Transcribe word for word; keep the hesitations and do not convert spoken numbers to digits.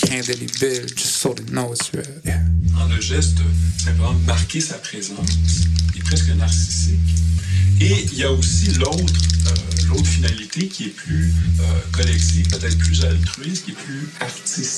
candidly build just so they know it's real. Yeah. Le geste, simplement marquer sa présence, est presque narcissique. Et il y a aussi l'autre, euh, l'autre finalité qui est plus euh, collective, peut-être plus altruiste, qui est plus artistique.